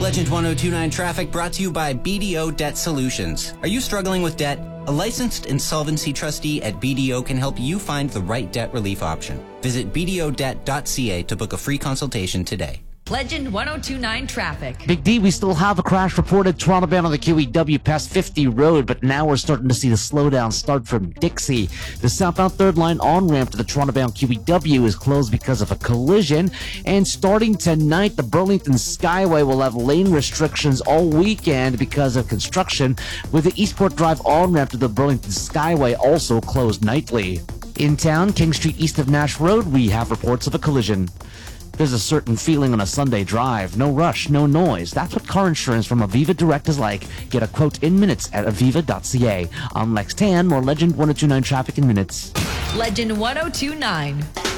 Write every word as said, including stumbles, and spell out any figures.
Legend one oh two nine Traffic brought to you by B D O Debt Solutions. Are you struggling with debt? A licensed insolvency trustee at B D O can help you find the right debt relief option. Visit b d o debt dot c a to book a free consultation today. Legend one oh two nine Traffic. Big D, we still have a crash reported Toronto bound on the Q E W past fifty Road, but now we're starting to see the slowdown start from Dixie. The southbound third line on-ramp to the Toronto bound Q E W is closed because of a collision, and starting tonight, the Burlington Skyway will have lane restrictions all weekend because of construction, with the Eastport Drive on-ramp to the Burlington Skyway also closed nightly. In town, King Street east of Nash Road, we have reports of a collision. There's a certain feeling on a Sunday drive. No rush, no noise. That's what car insurance from Aviva Direct is like. Get a quote in minutes at aviva dot c a. I'm Lex Tan, more Legend one oh two nine Traffic in minutes. Legend one oh two nine.